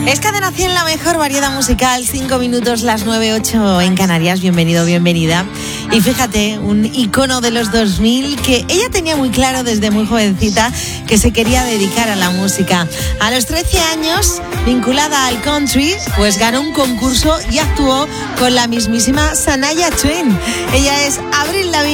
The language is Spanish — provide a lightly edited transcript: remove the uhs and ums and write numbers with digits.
Es Cadena 100, la mejor variedad musical, 5 minutos, las 9:08 en Canarias. Bienvenido, bienvenida. Y fíjate, un icono de los 2000 que ella tenía muy claro desde muy jovencita que se quería dedicar a la música. A los 13 años, vinculada al country, pues ganó un concurso y actuó con la mismísima Shania Twain. Ella es Avril Lavigne.